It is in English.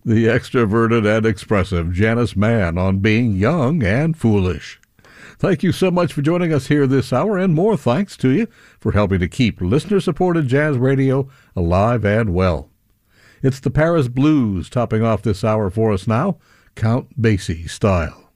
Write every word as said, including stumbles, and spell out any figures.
the extroverted and expressive Janice Mann on being young and foolish. Thank you so much for joining us here this hour, and more thanks to you for helping to keep listener-supported jazz radio alive and well. It's the Paris Blues topping off this hour for us now, Count Basie style.